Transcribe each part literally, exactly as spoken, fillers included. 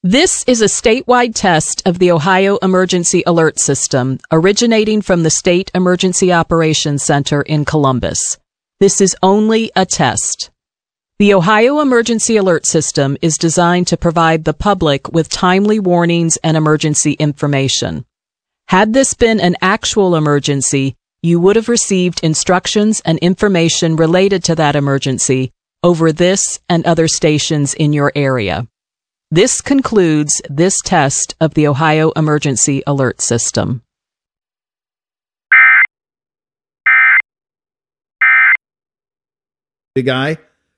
This is a statewide test of the Ohio Emergency Alert System, originating from the State Emergency Operations Center in Columbus. This is only a test. The Ohio Emergency Alert System is designed to provide the public with timely warnings and emergency information. Had this been an actual emergency, you would have received instructions and information related to that emergency over this and other stations in your area. This concludes this test of the Ohio Emergency Alert System. The guy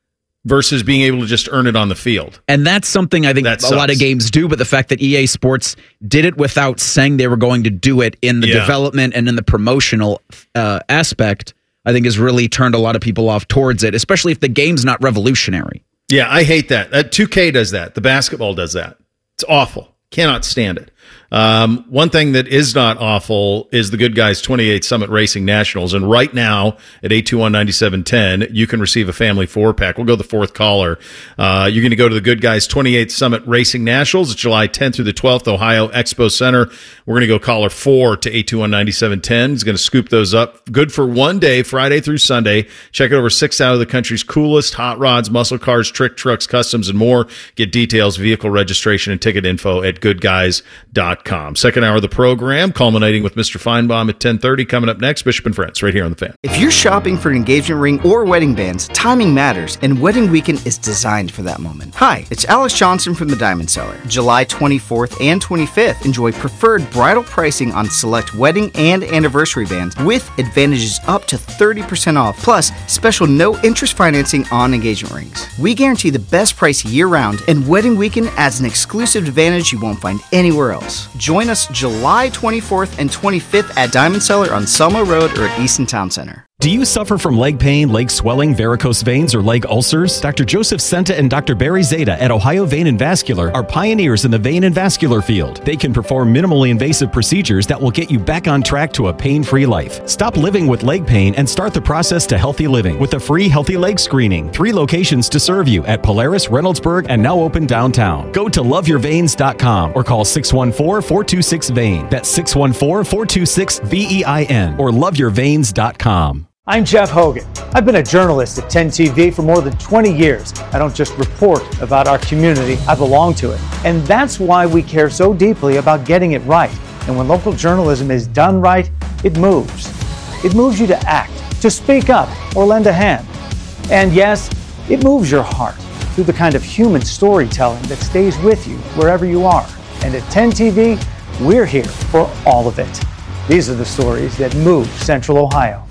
versus being able to just earn it on the field. And that's something I think That a lot of sucks. games do, but the fact that E A Sports did it without saying they were going to do it in the Yeah. development and in the promotional uh, aspect, I think has really turned a lot of people off towards it, especially if the game's not revolutionary. Yeah, I hate that. That two K does that. The basketball does that. It's awful. Cannot stand it. Um, one thing that is not awful is the Good Guys twenty-eighth Summit Racing Nationals. And right now at eight two one, nine seven one zero, you can receive a family four-pack. We'll go to the fourth caller. Uh, you're going to go to the Good Guys twenty-eighth Summit Racing Nationals. It's July tenth through the twelfth, Ohio Expo Center. We're going to go caller four to eight two one, nine seven one zero. He's going to scoop those up. Good for one day, Friday through Sunday. Check out over six out of the country's coolest hot rods, muscle cars, trick trucks, customs, and more. Get details, vehicle registration, and ticket info at good guys dot com. Second hour of the program, culminating with Mister Feinbaum at ten thirty. Coming up next, Bishop and Friends, right here on The Fan. If you're shopping for an engagement ring or wedding bands, timing matters, and Wedding Weekend is designed for that moment. Hi, it's Alex Johnson from the Diamond Seller. July twenty-fourth and twenty-fifth, enjoy preferred bridal pricing on select wedding and anniversary bands with advantages up to thirty percent off, plus special no-interest financing on engagement rings. We guarantee the best price year-round, and Wedding Weekend adds an exclusive advantage you won't find anywhere else. Join us July twenty-fourth and twenty-fifth at Diamond Seller on Selma Road or at Easton Town Center. Do you suffer from leg pain, leg swelling, varicose veins, or leg ulcers? Doctor Joseph Senta and Doctor Barry Zeta at Ohio Vein and Vascular are pioneers in the vein and vascular field. They can perform minimally invasive procedures that will get you back on track to a pain-free life. Stop living with leg pain and start the process to healthy living with a free Healthy Leg Screening. Three locations to serve you at Polaris, Reynoldsburg, and now open downtown. Go to love your veins dot com or call six one four, four two six, V E I N. That's six one four, four two six, V E I N or love your veins dot com. I'm Jeff Hogan. I've been a journalist at ten T V for more than twenty years. I don't just report about our community, I belong to it. And that's why we care so deeply about getting it right. And when local journalism is done right, it moves. It moves you to act, to speak up, or lend a hand. And yes, it moves your heart through the kind of human storytelling that stays with you wherever you are. And at ten T V, we're here for all of it. These are the stories that move Central Ohio.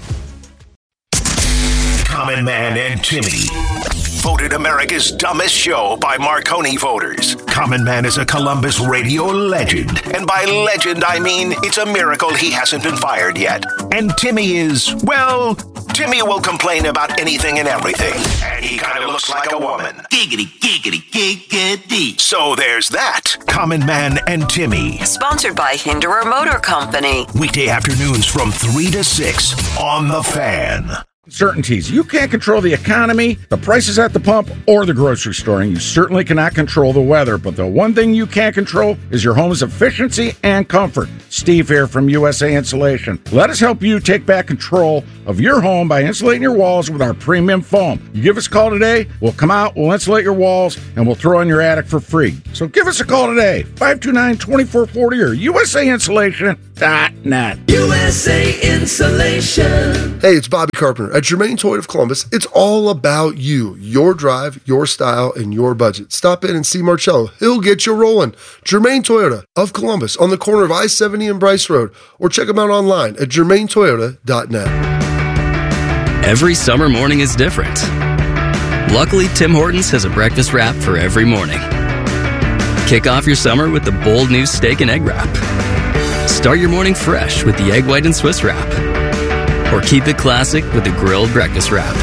Common Man and Timmy. Voted America's dumbest show by Marconi voters. Common Man is a Columbus radio legend. And by legend, I mean it's a miracle he hasn't been fired yet. And Timmy is, well, Timmy will complain about anything and everything. And he kind of looks like a woman. Giggity, giggity, giggity. So there's that. Common Man and Timmy. Sponsored by Hinderer Motor Company. Weekday afternoons from three to six on The Fan. Certainties. You can't control the economy, the prices at the pump, or the grocery store, and you certainly cannot control the weather. But the one thing you can control is your home's efficiency and comfort. Steve here from U S A Insulation. Let us help you take back control of your home by insulating your walls with our premium foam. You give us a call today, we'll come out, we'll insulate your walls, and we'll throw in your attic for free. So give us a call today, five two nine, two four four zero or U S A insulation dot net. U S A Insulation. Hey, it's Bobby Carpenter. At Germain Toyota of Columbus, it's all about you, your drive, your style, and your budget. Stop in and see Marcello. He'll get you rolling. Germain Toyota of Columbus on the corner of I seventy and Bryce Road, or check them out online at germain toyota dot net. Every summer morning is different. Luckily, Tim Hortons has a breakfast wrap for every morning. Kick off your summer with the bold new steak and egg wrap. Start your morning fresh with the egg white and Swiss wrap. Or keep it classic with the grilled breakfast wrap.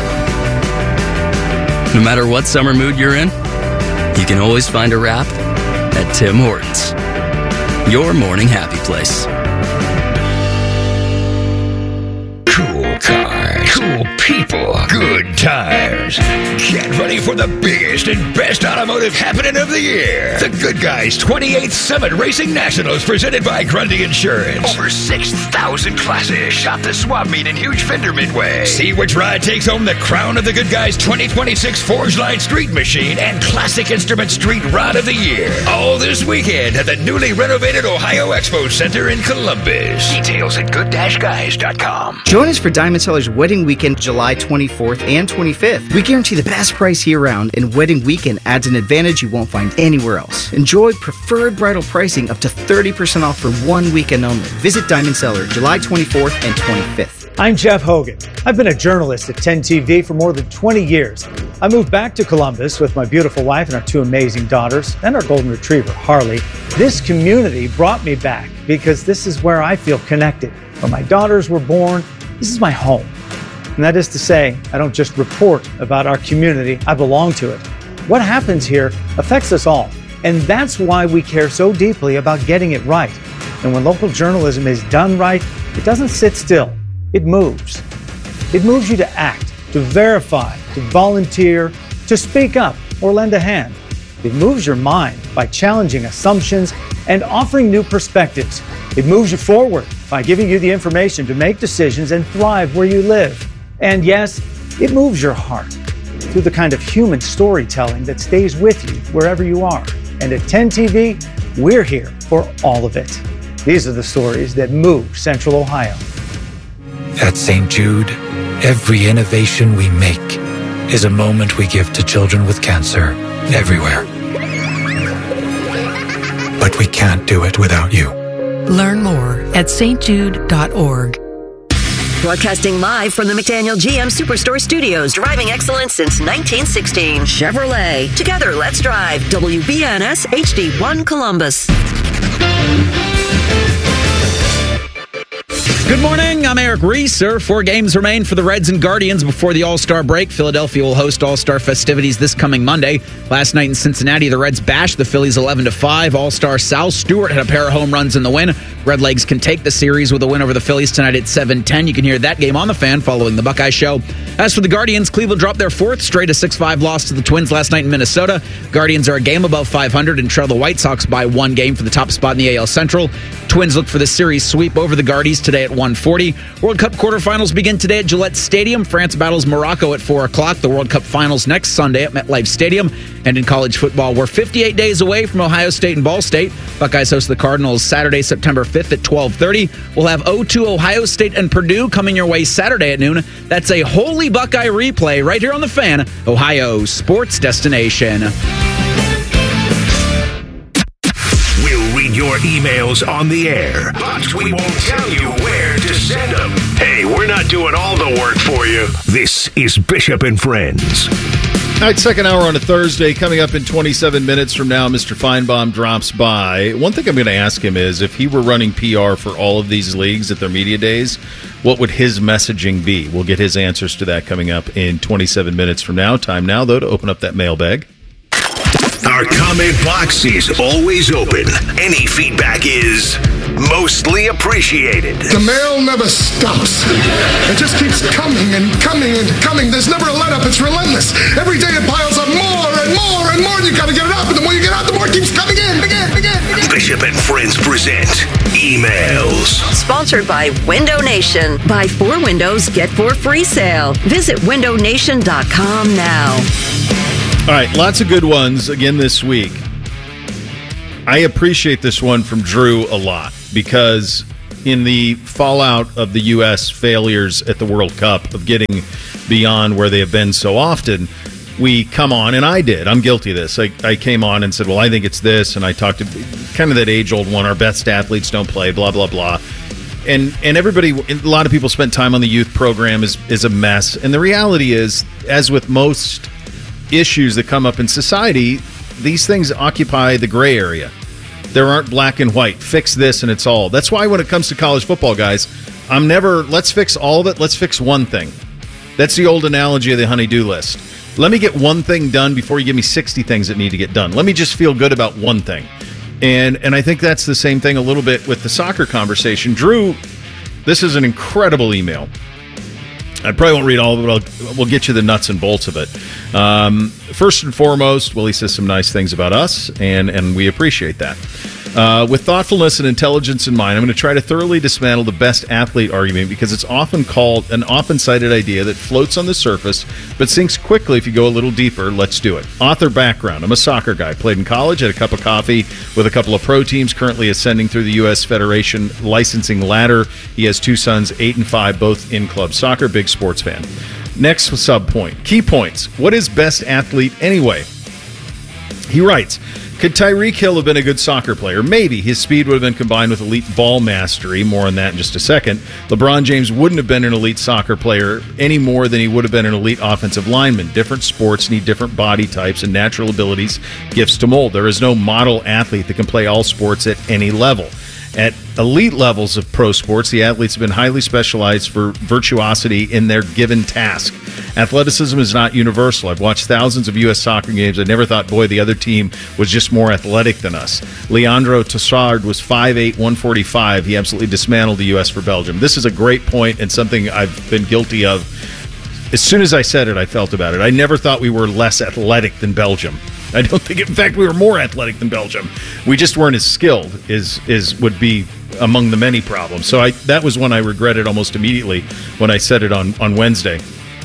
No matter what summer mood you're in, you can always find a wrap at Tim Hortons. Your morning happy place. Cool car. cars, cool people, good tires. Get ready for the biggest and best automotive happening of the year. The Good Guys twenty-eighth Summit Racing Nationals presented by Grundy Insurance. Over six thousand classes. Shop the swap meet in Huge Fender Midway. See which ride takes home the crown of the Good Guys twenty twenty-six Forge Line Street Machine and Classic Instrument Street Rod of the Year. All this weekend at the newly renovated Ohio Expo Center in Columbus. Details at good dash guys dot com. Join us for Diamond Seller's Wedding Weekend, July twenty-fourth and twenty-fifth. We guarantee the best price year-round, and Wedding Weekend adds an advantage you won't find anywhere else. Enjoy preferred bridal pricing up to thirty percent off for one weekend only. Visit Diamond Seller, July twenty-fourth and twenty-fifth. I'm Jeff Hogan. I've been a journalist at ten T V for more than twenty years. I moved back to Columbus with my beautiful wife and our two amazing daughters and our golden retriever, Harley. This community brought me back because this is where I feel connected. Where my daughters were born, this is my home. And that is to say, I don't just report about our community, I belong to it. What happens here affects us all. And that's why we care so deeply about getting it right. And when local journalism is done right, it doesn't sit still. It moves. It moves you to act, to verify, to volunteer, to speak up or lend a hand. It moves your mind by challenging assumptions and offering new perspectives. It moves you forward by giving you the information to make decisions and thrive where you live. And yes, it moves your heart through the kind of human storytelling that stays with you wherever you are. And at ten T V, we're here for all of it. These are the stories that move Central Ohio. At Saint Jude, every innovation we make is a moment we give to children with cancer everywhere. But we can't do it without you. Learn more at s t jude dot org. Broadcasting live from the McDaniel G M Superstore Studios, driving excellence since nineteen sixteen. Chevrolet. Together, let's drive. W B N S H D one Columbus. Good morning, I'm Eric Reeser. Four games remain for the Reds and Guardians before the All-Star break. Philadelphia will host All-Star festivities this coming Monday. Last night in Cincinnati, the Reds bashed the Phillies eleven to five. All-Star Sal Stewart had a pair of home runs in the win. Redlegs can take the series with a win over the Phillies tonight at seven ten. You can hear that game on the Fan following the Buckeye Show. As for the Guardians, Cleveland dropped their fourth straight, a six five loss to the Twins last night in Minnesota. Guardians are a game above five hundred and trail the White Sox by one game for the top spot in the A L Central. Twins look for the series sweep over the Guardies today at one forty. World Cup quarterfinals begin today at Gillette Stadium. France battles Morocco at four o'clock. The World Cup finals next Sunday at MetLife Stadium. And in college football, we're fifty-eight days away from Ohio State and Ball State. Buckeyes host the Cardinals Saturday, September fifth at twelve thirty. We'll have oh two Ohio State and Purdue coming your way Saturday at noon. That's a Holy Buckeye replay right here on the Fan, Ohio sports destination. We'll read your emails on the air, but we won't tell you where to send them. Hey, we're not doing all the work for you. This is Bishop and Friends. All right, second hour on a Thursday. Coming up in twenty-seven minutes from now, Mister Feinbaum drops by. One thing I'm going to ask him is, if he were running P R for all of these leagues at their media days, what would his messaging be? We'll get his answers to that coming up in twenty-seven minutes from now. Time now, though, to open up that mailbag. Our comment box is always open. Any feedback is mostly appreciated. The mail never stops. It just keeps coming and coming and coming. There's never a let up. It's relentless. Every day it piles up more and more and more. And you gotta get it up. And the more you get out, the more it keeps coming in. Again, again, again. Bishop and Friends present Emails. Sponsored by Window Nation. Buy four windows, get four free sale. Visit window nation dot com now. All right, lots of good ones again this week. I appreciate this one from Drew a lot because in the fallout of the U S failures at the World Cup of getting beyond where they have been so often, we come on, and I did. I'm guilty of this. I, I came on and said, well, I think it's this, and I talked to kind of that age-old one, our best athletes don't play, blah, blah, blah. And and everybody, a lot of people spent time on the youth program is is a mess. And the reality is, as with most issues that come up in society, these things occupy the gray area. There aren't black and white. Fix this and it's all. That's why when it comes to college football, guys, I'm never, let's fix all of it. Let's fix one thing. That's the old analogy of the honey-do list. Let me get one thing done before you give me sixty things that need to get done. Let me just feel good about one thing. And and I think that's the same thing a little bit with the soccer conversation. Drew, this is an incredible email. I probably won't read all of it, but I'll, we'll get you the nuts and bolts of it. Um, first and foremost, Willie says some nice things about us, and, and we appreciate that. Uh, with thoughtfulness and intelligence in mind, I'm going to try to thoroughly dismantle the best athlete argument because it's often called an often cited idea that floats on the surface but sinks quickly if you go a little deeper. Let's do it. Author background. I'm a soccer guy. Played in college, had a cup of coffee with a couple of pro teams, currently ascending through the U S Federation licensing ladder. He has two sons, eight and five, both in club soccer. Big sports fan. Next sub point. Key points. What is best athlete anyway? He writes, could Tyreek Hill have been a good soccer player? Maybe. His speed would have been combined with elite ball mastery. More on that in just a second. LeBron James wouldn't have been an elite soccer player any more than he would have been an elite offensive lineman. Different sports need different body types and natural abilities, gifts to mold. There is no model athlete that can play all sports at any level. At elite levels of pro sports, the athletes have been highly specialized for virtuosity in their given task. Athleticism is not universal. I've watched thousands of U S soccer games. I never thought, boy, the other team was just more athletic than us. Leandro Trossard was five eight, one forty-five. He absolutely dismantled the U S for Belgium. This is a great point and something I've been guilty of. As soon as I said it, I felt about it. I never thought we were less athletic than Belgium. I don't think, in fact, we were more athletic than Belgium. We just weren't as skilled, is is would be among the many problems. So I that was one I regretted almost immediately when I said it on, on Wednesday.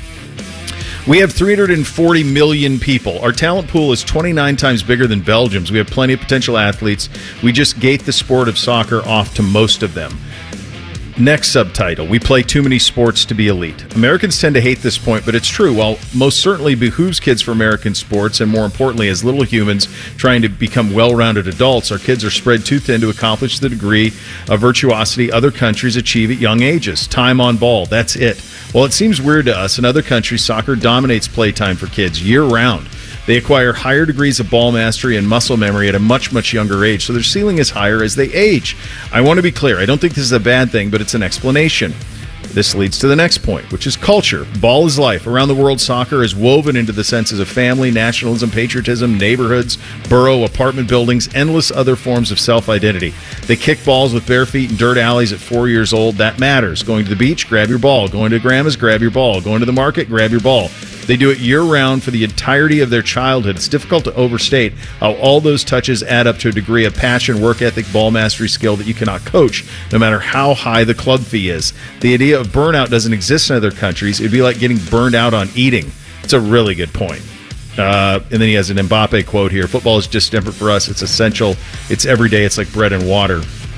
We have three hundred forty million people. Our talent pool is twenty-nine times bigger than Belgium's. We have plenty of potential athletes. We just gate the sport of soccer off to most of them. Next subtitle, we play too many sports to be elite. Americans tend to hate this point, but it's true. While most certainly behooves kids for American sports, and more importantly, as little humans trying to become well-rounded adults, our kids are spread too thin to accomplish the degree of virtuosity other countries achieve at young ages. Time on ball, that's it. Well, it seems weird to us. In other countries, soccer dominates playtime for kids year-round. They acquire higher degrees of ball mastery and muscle memory at a much, much younger age, so their ceiling is higher as they age. I want to be clear. I don't think this is a bad thing, but it's an explanation. This leads to the next point, which is culture. Ball is life. Around the world, soccer is woven into the senses of family, nationalism, patriotism, neighborhoods, borough, apartment buildings, endless other forms of self-identity. They kick balls with bare feet in dirt alleys at four years old. That matters. Going to the beach, grab your ball. Going to grandma's, grab your ball. Going to the market, grab your ball. They do it year-round for the entirety of their childhood. It's difficult to overstate how all those touches add up to a degree of passion, work ethic, ball mastery, skill that you cannot coach, no matter how high the club fee is. The idea of burnout doesn't exist in other countries. It'd be like getting burned out on eating. It's a really good point. Uh, and then he has an Mbappe quote here. Football is just different for us. It's essential. It's every day. It's like bread and water.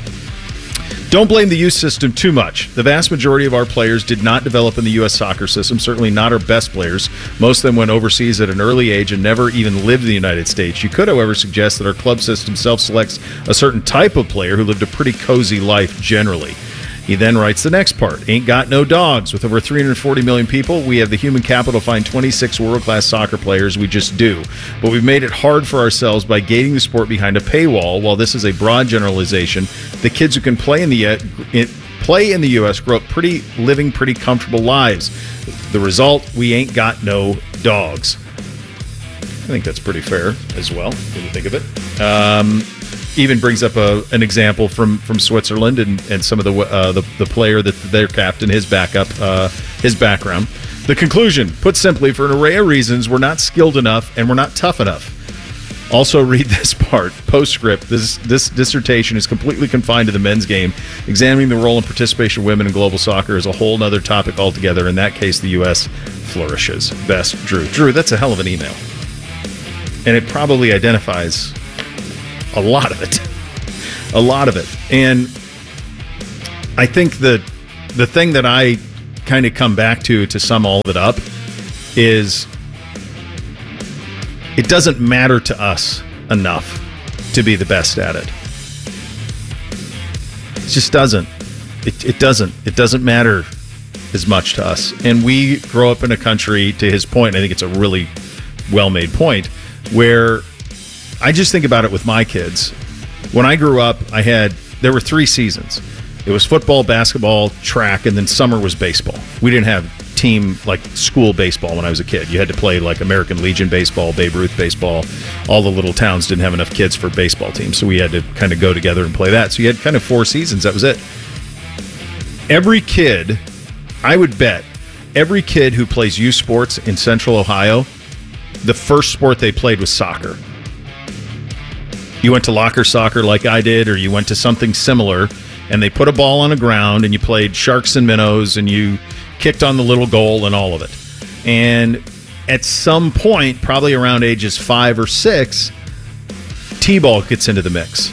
Don't blame the youth system too much. The vast majority of our players did not develop in the U S soccer system, certainly not our best players. Most of them went overseas at an early age and never even lived in the United States. You could, however, suggest that our club system self-selects a certain type of player who lived a pretty cozy life generally. He then writes the next part. Ain't got no dogs. With over three hundred forty million people, we have the human capital to find twenty-six world-class soccer players. We just do. But we've made it hard for ourselves by gating the sport behind a paywall. While this is a broad generalization, the kids who can play in the in, play in the U S grow up pretty, living pretty comfortable lives. The result, we ain't got no dogs. I think that's pretty fair as well, when you think of it. Um... Even brings up a, an example from, from Switzerland and, and some of the, uh, the the player that their captain, his backup, uh, his background. The conclusion, put simply, for an array of reasons, we're not skilled enough and we're not tough enough. Also, read this part. Postscript. This this dissertation is completely confined to the men's game. Examining the role and participation of women in global soccer is a whole other topic altogether. In that case, the U S flourishes. Best, Drew. Drew, that's a hell of an email. And it probably identifies a lot of it. A lot of it. And I think that the thing that I kind of come back to to sum all of it up is it doesn't matter to us enough to be the best at it. It just doesn't. It, it doesn't. It doesn't matter as much to us. And we grow up in a country, to his point, I think it's a really well-made point, where I just think about it with my kids. When I grew up, I had there were three seasons. It was football, basketball, track, and then summer was baseball. We didn't have team like school baseball when I was a kid. You had to play like American Legion baseball, Babe Ruth baseball. All the little towns didn't have enough kids for baseball teams, so we had to kind of go together and play that. So you had kind of four seasons. That was it. Every kid, I would bet, every kid who plays youth sports in Central Ohio, the first sport they played was soccer. You went to locker soccer like I did, or you went to something similar, and they put a ball on the ground, and you played sharks and minnows, and you kicked on the little goal and all of it. And at some point, probably around ages five or six, T-ball gets into the mix.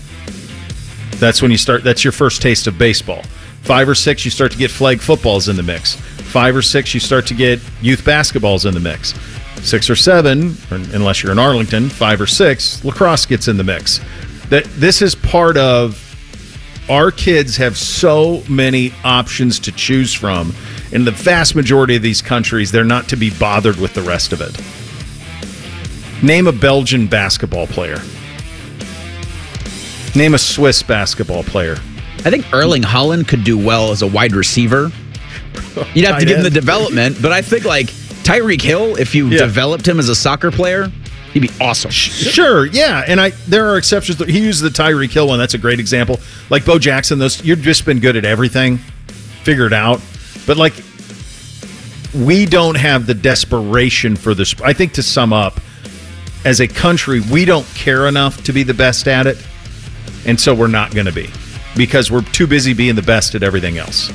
That's when you start. That's your first taste of baseball. Five or six, you start to get flag footballs in the mix. Five or six, you start to get youth basketballs in the mix. Six or seven, or unless you're in Arlington, five or six, lacrosse gets in the mix. That this is part of our kids have so many options to choose from. In the vast majority of these countries, they're not to be bothered with the rest of it. Name a Belgian basketball player. Name a Swiss basketball player. I think Erling Haaland could do well as a wide receiver. You'd have to give him the development, but I think like Tyreek Hill, if you yeah. developed him as a soccer player, he'd be awesome. Sure, yeah, and I there are exceptions. He used the Tyreek Hill one. That's a great example. Like Bo Jackson, those you've just been good at everything, figure it out. But like, we don't have the desperation for this. I think to sum up, as a country, we don't care enough to be the best at it, and so we're not going to be because we're too busy being the best at everything else.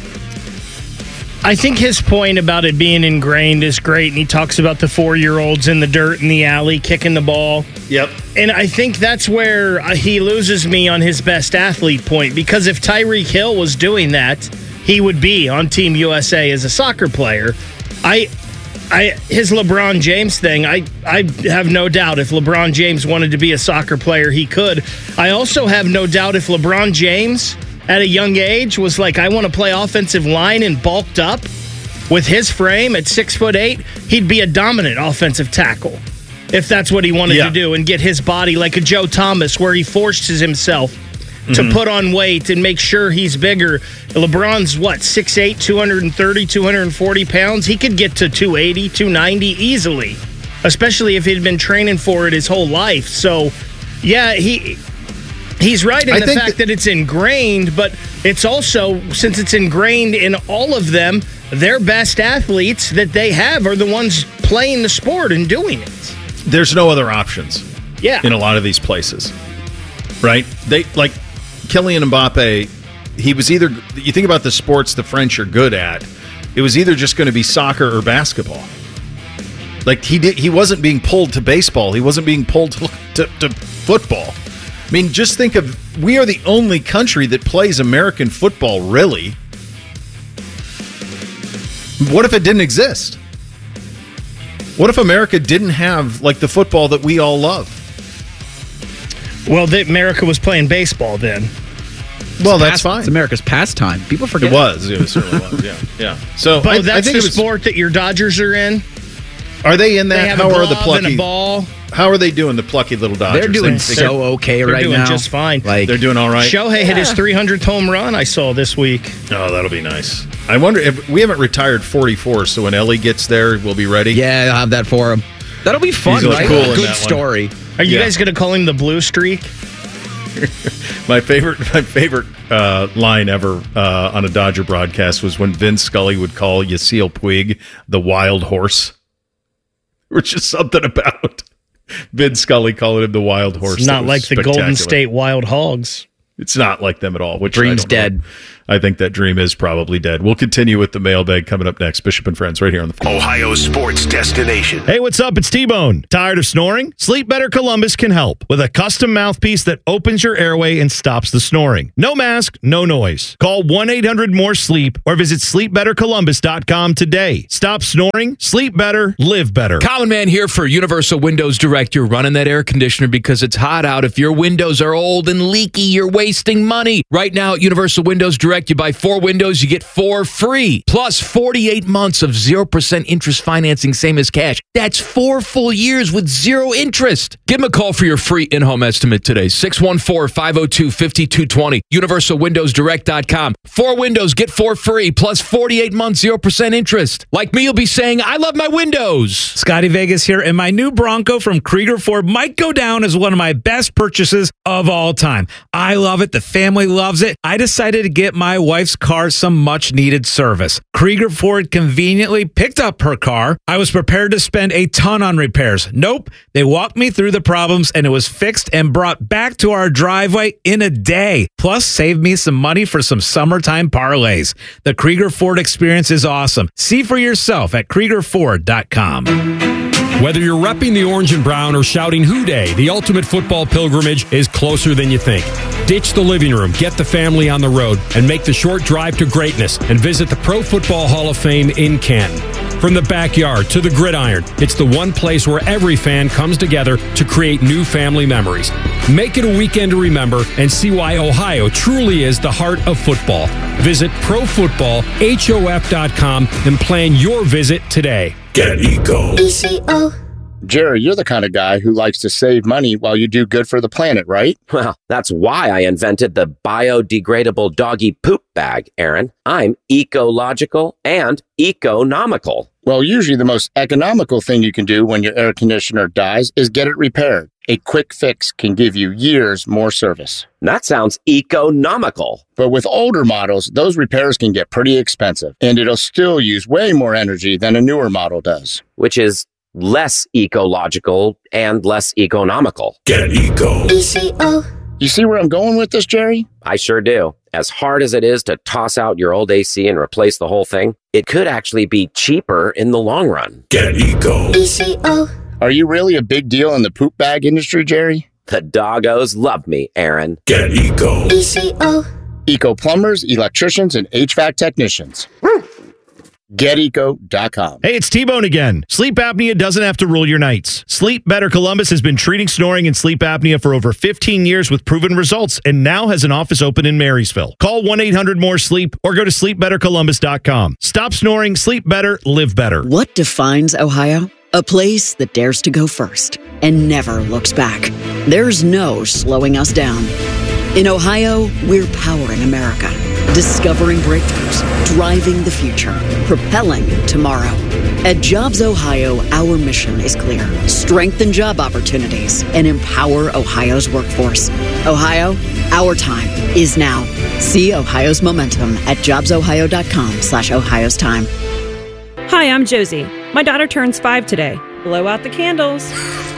I think his point about it being ingrained is great, and he talks about the four-year-olds in the dirt in the alley kicking the ball. Yep. And I think that's where he loses me on his best athlete point, because if Tyreek Hill was doing that, he would be on Team U S A as a soccer player. I, I, his LeBron James thing, I, I have no doubt if LeBron James wanted to be a soccer player, he could. I also have no doubt if LeBron James at a young age was like, I want to play offensive line and bulked up with his frame at six foot eight, he'd be a dominant offensive tackle if that's what he wanted yeah. to do and get his body like a Joe Thomas where he forces himself mm-hmm. to put on weight and make sure he's bigger. LeBron's what, six eight, two thirty, two forty pounds? He could get to two eighty, two ninety easily, especially if he'd been training for it his whole life. So, yeah, he... He's right in I the fact that, that it's ingrained, but it's also, since it's ingrained in all of them, their best athletes that they have are the ones playing the sport and doing it. There's no other options. Yeah. In a lot of these places. Right? They like Kylian Mbappe, he was either, you think about the sports the French are good at, it was either just going to be soccer or basketball. Like he did, he wasn't being pulled to baseball. He wasn't being pulled to, to, to football. I mean, just think of, we are the only country that plays American football, really. What if it didn't exist? What if America didn't have, like, the football that we all love? Well, the, America was playing baseball then. Well, it's that's past, fine. It's America's pastime. People forget. It was. It certainly was, yeah. yeah. So, Bo, I, that's I think the it was, sport that your Dodgers are in? Are they in that? They have How a are the plucky? And a ball. How are they doing, the plucky little Dodgers? They're doing they, so okay they're right doing now. They're doing just fine. Like, they're doing all right. Shohei yeah. hit his three hundredth home run I saw this week. Oh, that'll be nice. I wonder if we haven't retired forty-four, so when Ellie gets there, we'll be ready. Yeah, I'll have that for him. That'll be fun, He's right? Cool Good story. One. Are you yeah. guys going to call him the Blue Streak? my favorite, my favorite uh, line ever uh, on a Dodger broadcast was when Vin Scully would call Yasiel Puig the Wild Horse. Which is something about Vin Scully calling him the Wild Horse. It's not like the Golden State Wild Hogs. It's not like them at all. Which Dream's dead. Know. I think that dream is probably dead. We'll continue with the mailbag coming up next. Bishop and Friends right here on the Ohio sports destination. Hey, what's up? It's T-Bone. Tired of snoring? Sleep Better Columbus can help with a custom mouthpiece that opens your airway and stops the snoring. No mask, no noise. Call one eight hundred more sleep or visit sleep better columbus dot com today. Stop snoring, sleep better, live better. Common Man here for Universal Windows Direct. You're running that air conditioner because it's hot out. If your windows are old and leaky, you're wasting money. Right now at Universal Windows Direct, you buy four windows, you get four free. Plus forty-eight months of zero percent interest financing, same as cash. That's four full years with zero interest. Give them a call for your free in-home estimate today. six one four, five oh two, five two two zero. universal windows direct dot com. Four windows, get four free, plus forty-eight months, zero percent interest. Like me, you'll be saying, I love my windows. Scotty Vegas here, and my new Bronco from Krieger Ford might go down as one of my best purchases of all time. I love love it. The family loves it. I decided to get my wife's car some much-needed service. Krieger Ford conveniently picked up her car. I was prepared to spend a ton on repairs. Nope. They walked me through the problems, and it was fixed and brought back to our driveway in a day. Plus, saved me some money for some summertime parlays. The Krieger Ford experience is awesome. See for yourself at Krieger Ford dot com. Whether you're repping the orange and brown or shouting Hoo Day, the ultimate football pilgrimage is closer than you think. Ditch the living room, get the family on the road, and make the short drive to greatness and visit the Pro Football Hall of Fame in Canton. From the backyard to the gridiron, it's the one place where every fan comes together to create new family memories. Make it a weekend to remember and see why Ohio truly is the heart of football. Visit pro football hof dot com and plan your visit today. Get Eco. E C O. Jerry, you're the kind of guy who likes to save money while you do good for the planet, right? Well, that's why I invented the biodegradable doggy poop bag, Aaron. I'm ecological and economical. Well, usually the most economical thing you can do when your air conditioner dies is get it repaired. A quick fix can give you years more service. That sounds economical. But with older models, those repairs can get pretty expensive, and it'll still use way more energy than a newer model does. Which is less ecological and less economical. Get Eco. E C O. You see where I'm going with this, Jerry? I sure do. As hard as it is to toss out your old A C and replace the whole thing, it could actually be cheaper in the long run. Get Eco. E C O. Are you really a big deal in the poop bag industry, Jerry? The doggos love me, Aaron. Get Eco. E C O. Eco plumbers, electricians, and H V A C technicians. get eco dot com. Hey, it's T-Bone again. Sleep apnea doesn't have to rule your nights. Sleep Better Columbus has been treating snoring and sleep apnea for over fifteen years with proven results and now has an office open in Marysville. Call one eight hundred more sleep or go to sleep better columbus dot com. Stop snoring, sleep better, live better. What defines Ohio? A place that dares to go first and never looks back. There's no slowing us down. In Ohio, we're powering America, discovering breakthroughs, driving the future, propelling tomorrow. At Jobs Ohio, our mission is clear. Strengthen job opportunities and empower Ohio's workforce. Ohio, our time is now. See Ohio's momentum at jobs ohio dot com slash Ohio's time. Hi, I'm Josie. My daughter turns five today. Blow out the candles.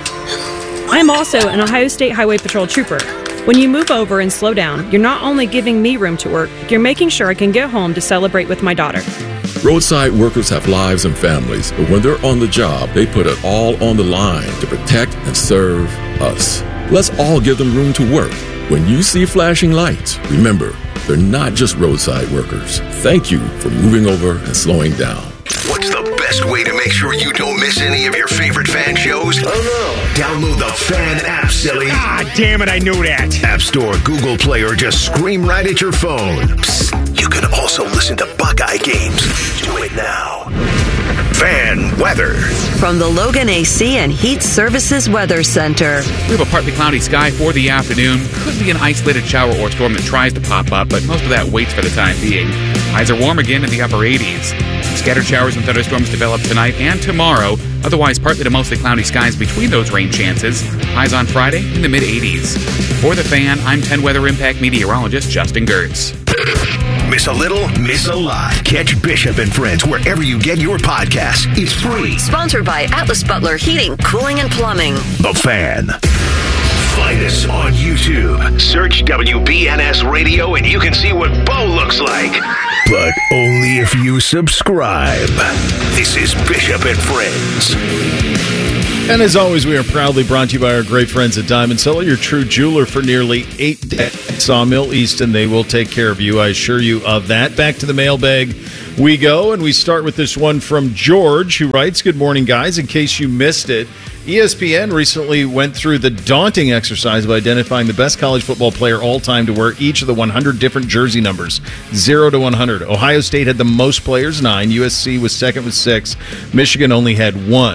I'm also an Ohio State Highway Patrol trooper. When you move over and slow down, you're not only giving me room to work, you're making sure I can get home to celebrate with my daughter. Roadside workers have lives and families, but when they're on the job, they put it all on the line to protect and serve us. Let's all give them room to work. When you see flashing lights, remember, they're not just roadside workers. Thank you for moving over and slowing down. What's the best way to make sure you don't miss any of your favorite fan shows? Oh no. Download the Fan app, silly. Ah, damn it, I knew that. App Store, Google Play, or just scream right at your phone. Psst, you can also listen to Buckeye games. Do it now. Fan weather. From the Logan A C and Heat Services Weather Center. We have a partly cloudy sky for the afternoon. Could be an isolated shower or storm that tries to pop up, but most of that waits for the time being. Highs are warm again in the upper eighties. Scattered showers and thunderstorms develop tonight and tomorrow. Otherwise, partly to mostly cloudy skies between those rain chances. Highs on Friday in the mid-eighties. For The Fan, I'm ten Weather Impact meteorologist Justin Gertz. Miss a little, miss a lot. Catch Bishop and Friends wherever you get your podcasts. It's free. Sponsored by Atlas Butler Heating, Cooling, and Plumbing. The Fan. Find us on YouTube. Search W B N S Radio and you can see what Bo looks like. But only if you subscribe. This is Bishop and Friends. And as always, we are proudly brought to you by our great friends at Diamond Cellar, your true jeweler for nearly eight decades. Sawmill East, and they will take care of you. I assure you of that. Back to the mailbag we go, and we start with this one from George, who writes, "Good morning, guys. In case you missed it, E S P N recently went through the daunting exercise of identifying the best college football player all time to wear each of the one hundred different jersey numbers, zero to one hundred. Ohio State had the most players, nine. U S C was second with six. Michigan only had one.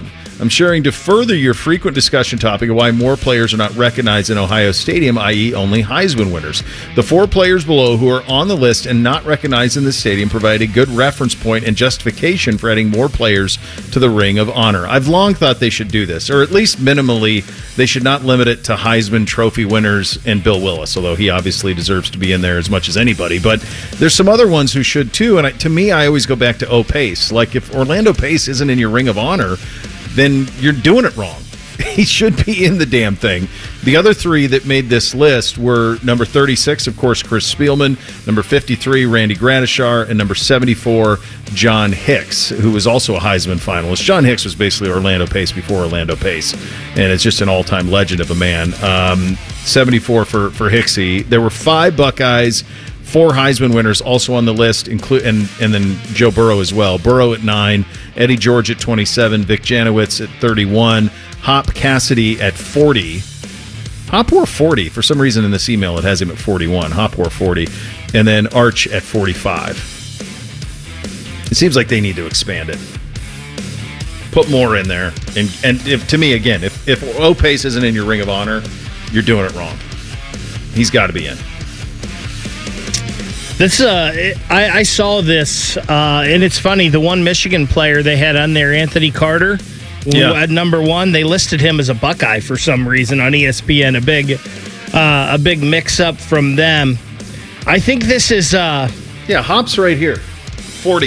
I'm sharing to further your frequent discussion topic of why more players are not recognized in Ohio Stadium, that is only Heisman winners. The four players below who are on the list and not recognized in the stadium provide a good reference point and justification for adding more players to the Ring of Honor. I've long thought they should do this, or at least minimally, they should not limit it to Heisman Trophy winners and Bill Willis, although he obviously deserves to be in there as much as anybody. But there's some other ones who should too, and I, to me, I always go back to O. Pace. Like, if Orlando Pace isn't in your Ring of Honor, then you're doing it wrong. He should be in the damn thing. The other three that made this list were number thirty-six, of course, Chris Spielman, number fifty-three, Randy Gradishar, and number seventy-four, John Hicks, who was also a Heisman finalist. John Hicks was basically Orlando Pace before Orlando Pace, and it's just an all-time legend of a man. Um, seventy-four for, for Hicksy. There were five Buckeyes, four Heisman winners also on the list, include and, and then Joe Burrow as well. Burrow at nine, Eddie George at twenty-seven, Vic Janowitz at thirty-one, Hop Cassidy at forty. Hop wore forty. For some reason in this email it has him at forty-one. Hop wore forty. And then Arch at forty-five. It seems like they need to expand it. Put more in there. And and if, to me, again, if, if O-Pace isn't in your Ring of Honor, you're doing it wrong. He's got to be in. This uh, I, I saw this, uh, and it's funny. The one Michigan player they had on there, Anthony Carter, yeah. at number one, they listed him as a Buckeye for some reason on E S P N. A big, uh, a big mix-up from them. I think this is. Uh, yeah, Hop's right here, forty.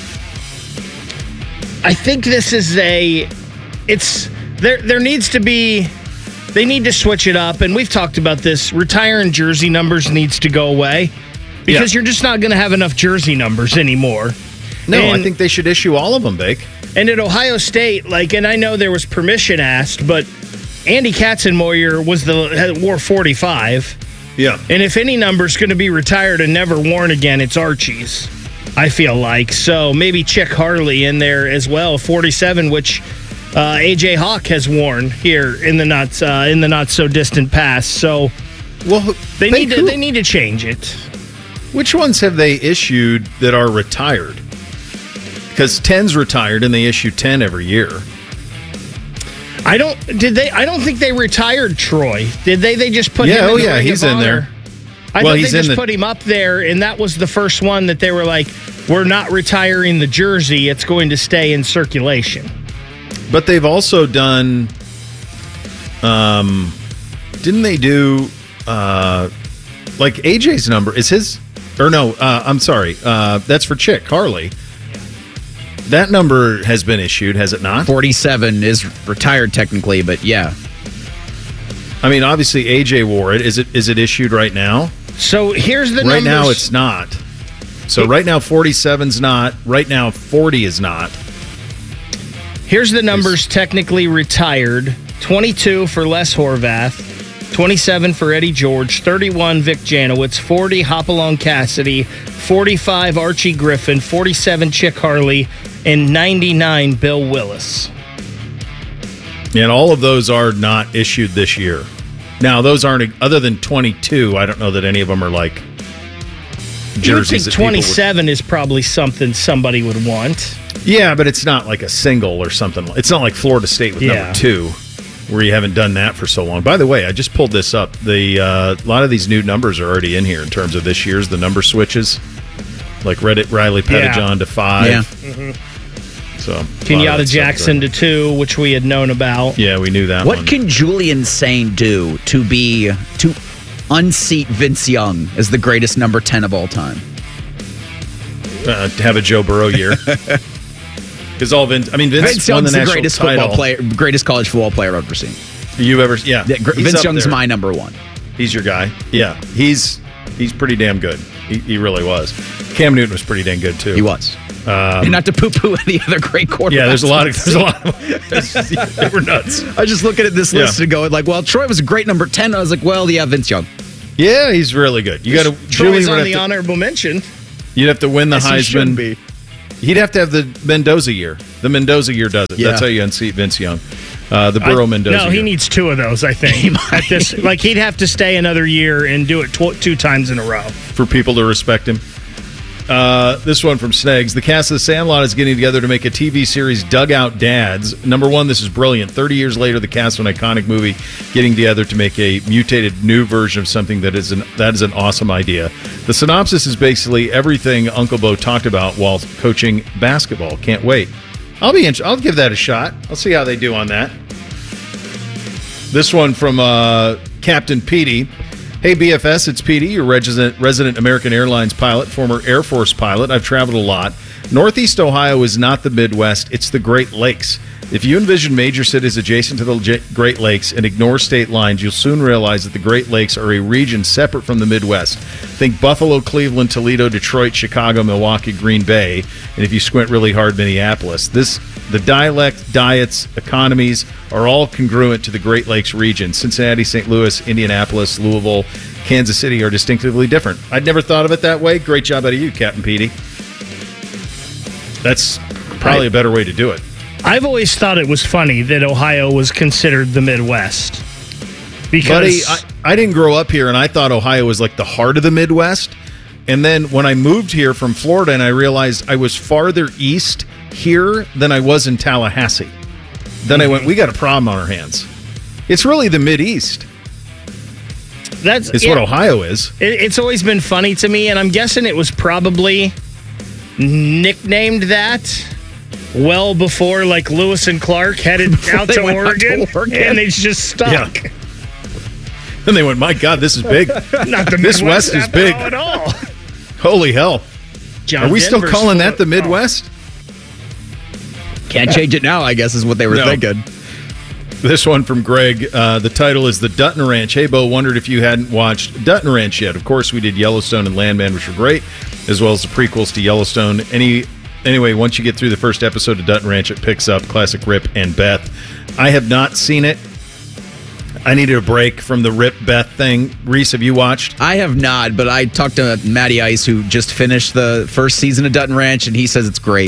I think this is a. It's there. There needs to be. They need to switch it up, and we've talked about this. Retiring jersey numbers needs to go away. Because yeah. you're just not going to have enough jersey numbers anymore. No, and, I think they should issue all of them, Bake. And at Ohio State, like, and I know there was permission asked, but Andy Katzenmoyer was the wore forty-five. Yeah. And if any number's going to be retired and never worn again, it's Archie's, I feel like. So maybe Chick Harley in there as well, forty-seven, which uh, A J Hawk has worn here in the not uh, in the not so distant past. So well, they need to they need to change it. Which ones have they issued that are retired? Because ten's retired and they issue ten every year. I don't. Did they? I don't think they retired Troy. Did they? They just put yeah, him in oh the yeah, Ring he's of in Honor. there. I well, thought he's they just in the, put him up there, and that was the first one that they were like, "We're not retiring the jersey; it's going to stay in circulation." But they've also done. Um, didn't they do? Uh, like A J's number is his. Or no, uh, I'm sorry. Uh, that's for Chick Harley. That number has been issued, has it not? forty-seven is retired technically, but yeah. I mean, obviously A J wore it. Is it is it issued right now? So here's the right numbers. now it's not. So right now forty-seven's not. Right now forty is not. Here's the numbers technically retired: twenty-two for Les Horvath. twenty-seven for Eddie George, thirty-one Vic Janowitz, forty Hopalong Cassidy, forty-five Archie Griffin, forty-seven Chick Harley, and ninety-nine Bill Willis. And all of those are not issued this year. Now, those aren't, other than twenty-two, I don't know that any of them are like jerseys. You would think that twenty-seven would, is probably something somebody would want. Yeah, but it's not like a single or something. It's not like Florida State with yeah. number two, where you haven't done that for so long. By the way, I just pulled this up. The uh, a lot of these new numbers are already in here in terms of this year's, the number switches. Like Reddit Riley Pettijohn yeah. to five. Yeah. Mm-hmm. So Kenyatta Jackson to two, which we had known about. Yeah, we knew that what one. can Julian Sain do to be to unseat Vince Young as the greatest number ten of all time? Uh, to have a Joe Burrow year. Because all Vince, I mean, Vince, Vince won Young's the, the national greatest title. football player, greatest college football player I've ever seen. You ever? Yeah, yeah Vince Young's there. My number one. He's your guy. Yeah, he's he's pretty damn good. He, he really was. Cam Newton was pretty damn good too. He was. Um, and not to poo-poo any other great quarterbacks. Yeah, there's a lot of there's a lot. Of, they were nuts. I was just looking at this list yeah. and going like, well, Troy was a great number ten. I was like, well, yeah, Vince Young. Yeah, he's really good. You got to. Troy's on the to, honorable mention. You'd have to win the As Heisman. He He'd have to have the Mendoza year. The Mendoza year does it. Yeah. That's how you unseat Vince Young. Uh, the Burrow Mendoza. No, he year. needs two of those. I think at this, like he'd have to stay another year and do it tw- two times in a row for people to respect him. Uh, this one from Snegs. The cast of The Sandlot is getting together to make a T V series, Dugout Dads. Number one, this is brilliant. thirty years later, the cast of an iconic movie getting together to make a mutated new version of something that is an that is an awesome idea. The synopsis is basically everything Uncle Bo talked about while coaching basketball. Can't wait. I'll be. In, I'll give that a shot. I'll see how they do on that. This one from uh, Captain Petey. Hey, B F S, it's Petey, your resident, resident American Airlines pilot, former Air Force pilot. I've traveled a lot. Northeast Ohio is not the Midwest, it's the Great Lakes. If you envision major cities adjacent to the J- Great Lakes and ignore state lines, you'll soon realize that the Great Lakes are a region separate from the Midwest. Think Buffalo, Cleveland, Toledo, Detroit, Chicago, Milwaukee, Green Bay, and if you squint really hard, Minneapolis. This, the dialect, diets, economies are all congruent to the Great Lakes region. Cincinnati, Saint Louis, Indianapolis, Louisville, Kansas City are distinctively different. I'd never thought of it that way. Great job out of you, Captain Petey. That's probably a better way to do it. I've always thought it was funny that Ohio was considered the Midwest. Because Buddy, I, I didn't grow up here, and I thought Ohio was like the heart of the Midwest. And then when I moved here from Florida, and I realized I was farther east here than I was in Tallahassee. Then I went, we got a problem on our hands. It's really the Mideast. That's it's yeah, what Ohio is. It, it's always been funny to me, and I'm guessing it was probably nicknamed that well before, like, Lewis and Clark headed out to, Oregon, out to Oregon, and it's just stuck. Yeah. And they went, my God, this is big. Not the this Midwest West is big. at all. Holy hell. John Are we Denver's still calling that the full- Midwest? Can't change it now, I guess, is what they were No. thinking. This one from Greg. Uh, the title is The Dutton Ranch. Hey, Bo, wondered if you hadn't watched Dutton Ranch yet. Of course, we did Yellowstone and Landman, which were great, as well as the prequels to Yellowstone. Any Anyway, once you get through the first episode of Dutton Ranch, it picks up classic Rip and Beth. I have not seen it. I needed a break from the Rip Beth thing. Reese, have you watched? I have not, but I talked to Matty Ice, who just finished the first season of Dutton Ranch, and he says it's great.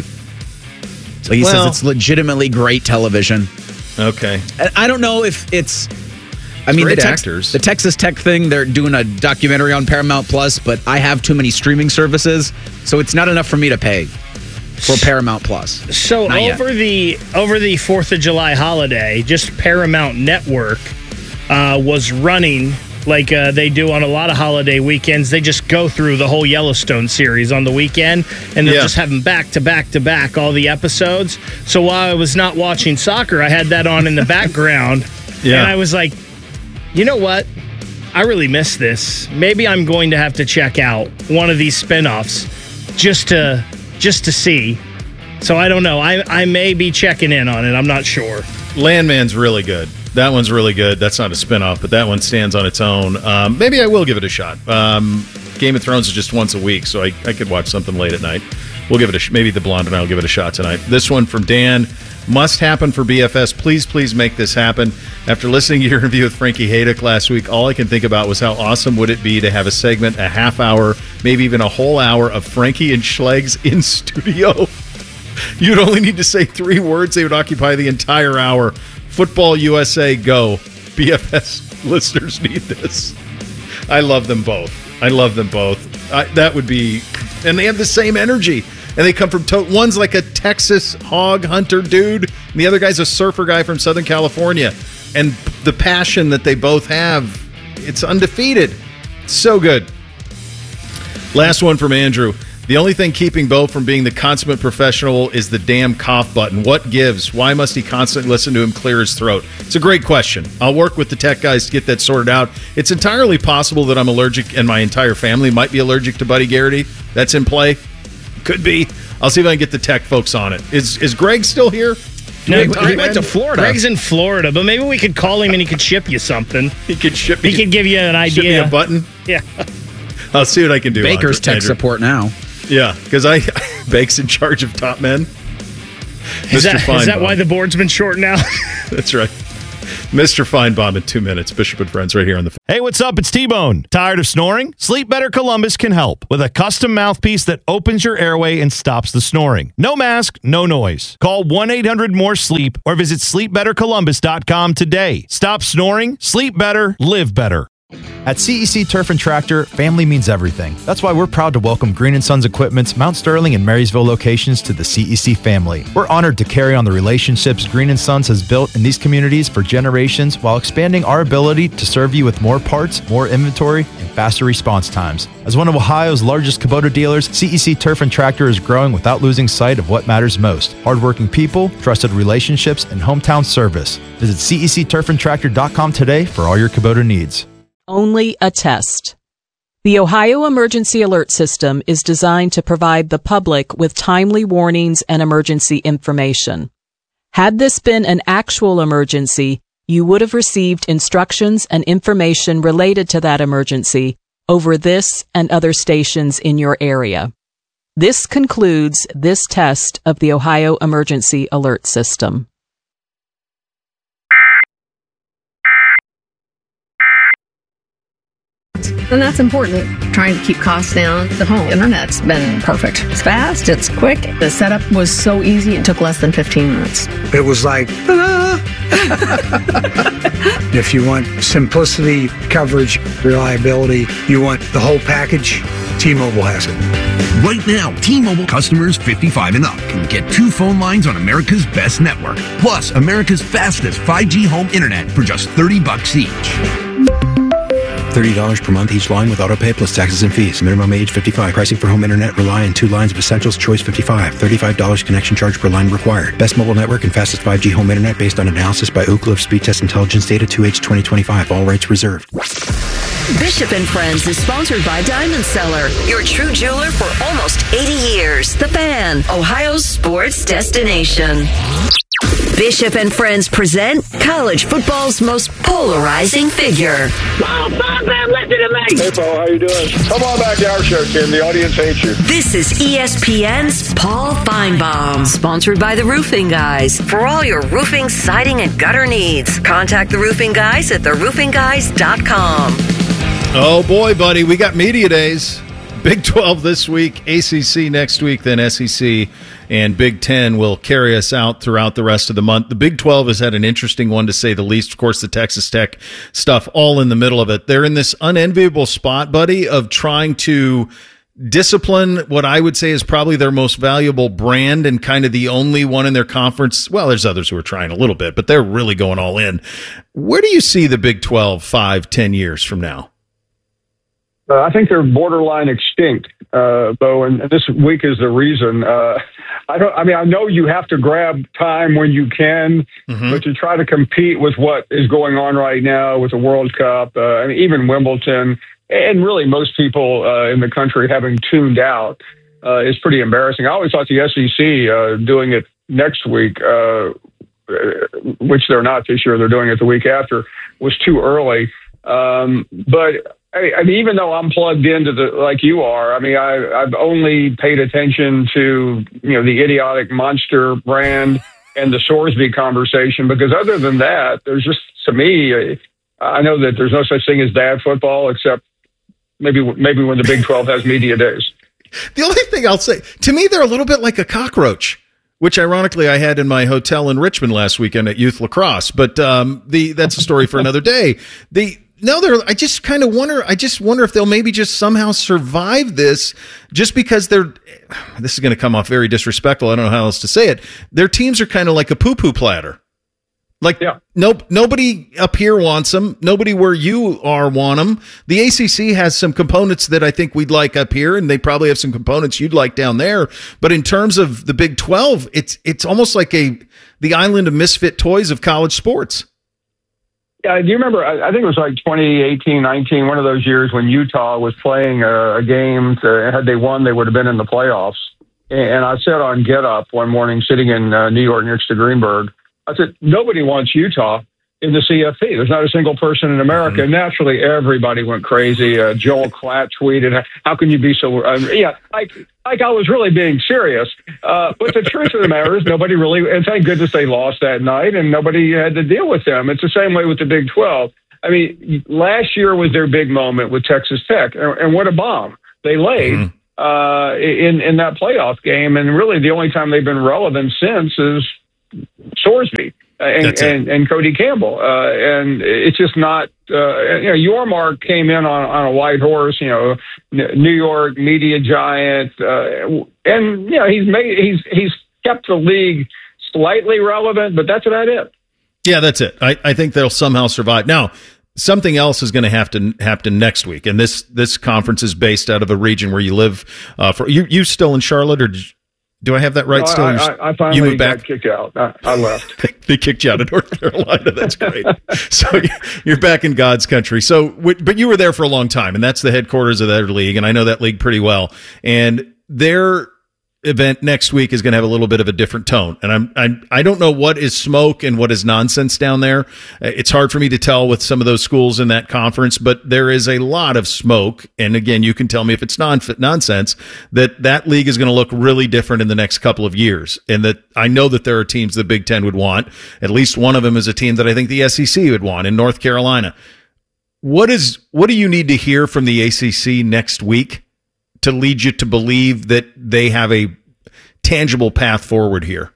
So he Well- says it's legitimately great television. Okay. And I don't know if it's. I mean, great the, Tex- actors. the Texas Tech thing, they're doing a documentary on Paramount Plus, but I have too many streaming services, so it's not enough for me to pay for Paramount Plus. So Not yet. over the over the Fourth of July holiday, just Paramount Network uh, was running like uh, they do on a lot of holiday weekends. They just go through the whole Yellowstone series on the weekend, and they'll Yeah. just have them back to back to back, all the episodes. So while I was not watching soccer, I had that on in the background, Yeah. and I was like, you know what? I really miss this. Maybe I'm going to have to check out one of these spinoffs just to just to see. So I don't know. I I may be checking in on it. I'm not sure. Landman's really good. That one's really good. That's not a spinoff, but that one stands on its own. Um, maybe I will give it a shot. Um, Game of Thrones is just once a week, so I, I could watch something late at night. We'll give it a sh- maybe the blonde and I will give it a shot tonight. This one from Dan. Must happen for B F S. Please, please make this happen. After listening to your interview with Frankie Haydick last week, all I can think about was how awesome would it be to have a segment, a half hour, maybe even a whole hour of Frankie and Schlegs in studio. You'd only need to say three words. They would occupy the entire hour. Football U S A, go. B F S listeners need this. I love them both. I love them both. I, that would be... And they have the same energy. And they come from... To- one's like a Texas hog hunter dude, and the other guy's a surfer guy from Southern California. And the passion that they both have, it's undefeated. So good. Last one from Andrew. The only thing keeping Bo from being the consummate professional is the damn cough button. What gives? Why must he constantly listen to him clear his throat? It's a great question. I'll work with the tech guys to get that sorted out. It's entirely possible that I'm allergic, and my entire family might be allergic to Buddy Garrity. That's in play. Could be. I'll see if I can get the tech folks on it. Is is Greg still here? No, he, Greg- he went to Florida. Greg's in Florida, but maybe we could call him and he could ship you something. He could ship. He could give you an idea. Ship me a button. Yeah. I'll see what I can do. Baker's Andrew- tech Andrew. support now. Yeah, because I Bake's in charge of top men. Is that, Mister is that Feinbaum. why the board's been short now? That's right. Mister Feinbaum in two minutes. Bishop and Friends right here on the... Hey, what's up? It's T-Bone. Tired of snoring? Sleep Better Columbus can help with a custom mouthpiece that opens your airway and stops the snoring. No mask, no noise. Call one eight hundred more sleep or visit sleep better columbus dot com today. Stop snoring, sleep better, live better. At C E C Turf and Tractor, family means everything. That's why we're proud to welcome Green and Sons Equipment's Mount Sterling and Marysville locations to the C E C family. We're honored to carry on the relationships Green and Sons has built in these communities for generations while expanding our ability to serve you with more parts, more inventory, and faster response times. As one of Ohio's largest Kubota dealers, C E C Turf and Tractor is growing without losing sight of what matters most: hardworking people, trusted relationships, and hometown service. Visit C E C turf and tractor dot com today for all your Kubota needs. Only a test. The Ohio Emergency Alert System is designed to provide the public with timely warnings and emergency information. Had this been an actual emergency, you would have received instructions and information related to that emergency over this and other stations in your area. This concludes this test of the Ohio Emergency Alert System. And that's important. Trying to keep costs down. The home internet's been perfect. It's fast, it's quick. The setup was so easy, it took less than fifteen minutes. It was like, ah. If you want simplicity, coverage, reliability, you want the whole package, T-Mobile has it. Right now, T-Mobile customers fifty-five and up can get two phone lines on America's best network, plus America's fastest five G home internet for just thirty bucks each. thirty dollars per month each line with autopay plus taxes and fees. Minimum age fifty-five. Pricing for home internet rely on two lines of essentials. Choice fifty-five. thirty-five dollars connection charge per line required. Best mobile network and fastest five G home internet based on analysis by Ookla of Speed Test Intelligence Data two H twenty twenty-five. All rights reserved. Bishop and Friends is sponsored by Diamond Seller, your true jeweler for almost eighty years. The Fan, Ohio's sports destination. Bishop and Friends present college football's most polarizing figure. Oh, Bob, man, listen to me. Hey, Paul, how you doing? Come on back to our show, Tim. The audience hates you. This is E S P N's Paul Feinbaum, sponsored by the Roofing Guys. For all your roofing, siding, and gutter needs, contact the Roofing Guys at the roofing guys dot com. Oh, boy, buddy, we got media days. Big twelve this week, A C C next week, then S E C, and Big Ten will carry us out throughout the rest of the month. The Big twelve has had an interesting one, to say the least. Of course, the Texas Tech stuff all in the middle of it. They're in this unenviable spot, buddy, of trying to discipline what I would say is probably their most valuable brand and kind of the only one in their conference. Well, there's others who are trying a little bit, but they're really going all in. Where do you see the Big twelve five, ten years from now? Uh, I think they're borderline extinct, uh, Bo, and this week is the reason. Uh, I don't. I mean, I know you have to grab time when you can, mm-hmm. but to try to compete with what is going on right now with the World Cup, uh, and even Wimbledon, and really most people uh, in the country having tuned out, uh, is pretty embarrassing. I always thought the S E C uh, doing it next week, uh, which they're not this year, they're doing it the week after, was too early. Um, but I mean, even though I'm plugged into the, like you are, I mean, I, I've only paid attention to, you know, the idiotic monster brand and the Sorsby conversation, because other than that, there's just, to me, I know that there's no such thing as bad football, except maybe, maybe when the Big twelve has media days. The only thing I'll say, to me, they're a little bit like a cockroach, which ironically I had in my hotel in Richmond last weekend at Youth Lacrosse, but um, the that's a story for another day. The No, they're. I just kind of wonder. I just wonder if they'll maybe just somehow survive this, just because they're. This is going to come off very disrespectful. I don't know how else to say it. Their teams are kind of like a poo-poo platter. Like, yeah. nope, nobody up here wants them. Nobody where you are want them. The A C C has some components that I think we'd like up here, and they probably have some components you'd like down there. But in terms of the Big twelve, it's it's almost like a the island of misfit toys of college sports. Yeah, do you remember, I think it was like twenty eighteen, nineteen, one of those years when Utah was playing a, a game. To, had they won, they would have been in the playoffs. And I said on Get Up one morning, sitting in uh, New York next to Greenberg, I said, nobody wants Utah in the C F P. There's not a single person in America. Mm-hmm. Naturally, everybody went crazy. Uh, Joel Klatt tweeted, how can you be so... Uh, yeah, like, like I was really being serious. Uh, but the truth of the matter is nobody really... And thank goodness they lost that night, and nobody had to deal with them. It's the same way with the Big twelve. I mean, last year was their big moment with Texas Tech, and, and what a bomb they laid mm-hmm. uh, in, in that playoff game. And really the only time they've been relevant since is Sorsby. and, and, and Cody Campbell. Uh, and it's just not, uh, you know, Yormark came in on, on a white horse, you know, New York media giant. Uh, and, you know, he's made, he's, he's kept the league slightly relevant, but that's about it. Yeah, that's it. I, I think they'll somehow survive. Now, something else is going to have to happen next week. And this, this conference is based out of a region where you live, uh, for you, you still in Charlotte, or did you, do I have that right? No, still, I, I, I finally you moved back? got kicked out. I, I left. They kicked you out of North Carolina. That's great. So you're back in God's country. So, but you were there for a long time, and that's the headquarters of that league, and I know that league pretty well. And their event next week is going to have a little bit of a different tone. And I'm, I'm I don't know what is smoke and what is nonsense down there. It's hard for me to tell with some of those schools in that conference, but there is a lot of smoke. And again, you can tell me if it's non nonsense, that that league is going to look really different in the next couple of years. And that I know that there are teams the Big Ten would want. At least one of them is a team that I think the S E C would want in North Carolina. What is what do you need to hear from the A C C next week to lead you to believe that they have a tangible path forward here?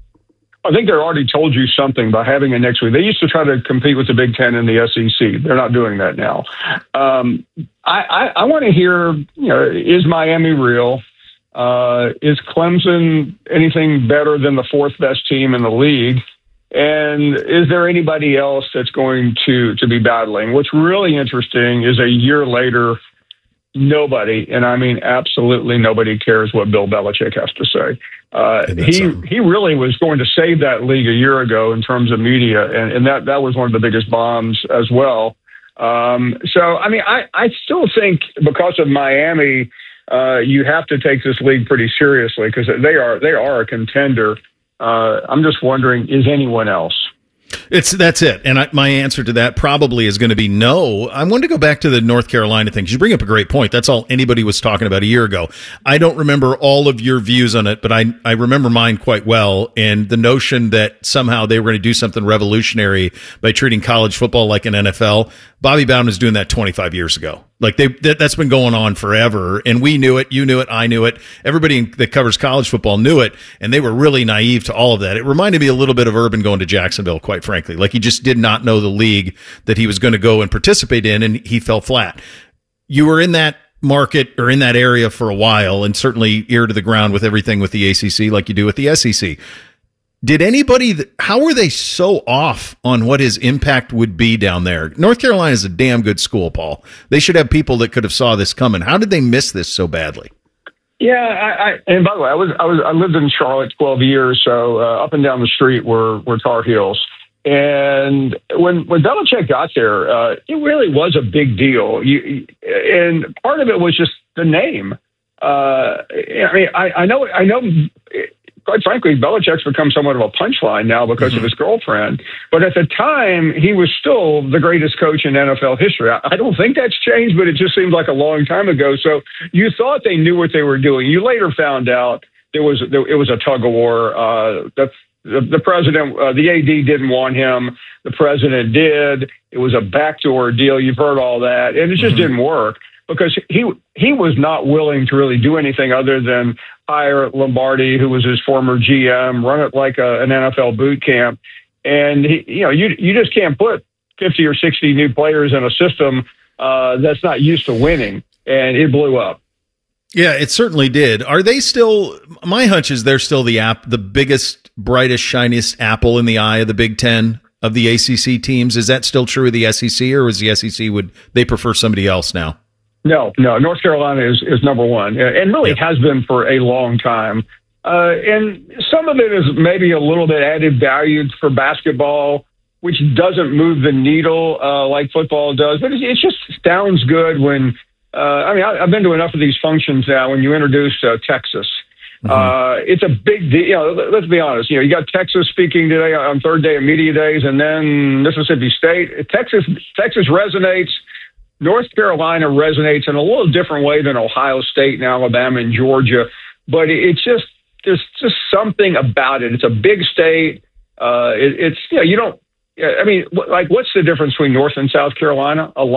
I think they're already told you something by having it next week. They used to try to compete with the Big Ten and the S E C. They're not doing that now. Um, I, I, I want to hear, you know, is Miami real? Uh, is Clemson anything better than the fourth best team in the league? And is there anybody else that's going to, to be battling? What's really interesting is a year later, nobody, and I mean absolutely nobody, cares what Bill Belichick has to say. Uh, he something. he really was going to save that league a year ago in terms of media, and, and that, that was one of the biggest bombs as well. Um, so, I mean, I, I still think because of Miami, uh, you have to take this league pretty seriously because they are they are a contender. Uh, I'm just wondering, is anyone else? It's that's it, and I, my answer to that probably is going to be no. I wanted to go back to the North Carolina thing. You bring up a great point. That's all anybody was talking about a year ago. I don't remember all of your views on it, but I I remember mine quite well. And the notion that somehow they were going to do something revolutionary by treating college football like an N F L. Bobby Bowden was doing that twenty-five years ago. Like they, that, that's been going on forever, and we knew it. You knew it. I knew it. Everybody that covers college football knew it, and they were really naive to all of that. It reminded me a little bit of Urban going to Jacksonville, quite frankly. Like he just did not know the league that he was going to go and participate in, and he fell flat. You were in that market or in that area for a while, and certainly ear to the ground with everything with the A C C, like you do with the S E C. Did anybody, how were they so off on what his impact would be down there? North Carolina is a damn good school, Paul. They should have people that could have saw this coming. How did they miss this so badly? Yeah, I, I and by the way, I was I was I lived in Charlotte twelve years, so uh, up and down the street were were Tar Heels. And when when Belichick got there, uh, it really was a big deal. You, and part of it was just the name. Uh, I mean, I, I know I know. Quite frankly, Belichick's become somewhat of a punchline now because mm-hmm. of his girlfriend. But at the time, he was still the greatest coach in N F L history. I, I don't think that's changed, but it just seemed like a long time ago. So you thought they knew what they were doing. You later found out there was there, it was a tug of war. Uh, the, the, the president, uh, the A D didn't want him. The president did. It was a backdoor deal. You've heard all that. And it just mm-hmm. didn't work because he he was not willing to really do anything other than hire Lombardi, who was his former G M, run it like a, an N F L boot camp. And, he, you know, you you just can't put fifty or sixty new players in a system uh, that's not used to winning. And it blew up. Yeah, it certainly did. Are they still, my hunch is they're still the app, the biggest, brightest, shiniest apple in the eye of the Big Ten of the A C C teams. Is that still true of the S E C, or is the S E C, would they prefer somebody else now? No, no. North Carolina is, is number one, and really yeah. has been for a long time. Uh, and some of it is maybe a little bit added value for basketball, which doesn't move the needle uh, like football does. But it, it just sounds good when, uh, I mean, I, I've been to enough of these functions now when you introduce uh, Texas. Mm-hmm. Uh, it's a big deal. You know, let's be honest. You know, you got Texas speaking today on third day of media days, and then Mississippi State. Texas, Texas resonates. North Carolina resonates in a little different way than Ohio State and Alabama and Georgia, but it's just there's just something about it. It's a big state. Uh, it, it's you know you don't. I mean, like what's the difference between North and South Carolina? A lot.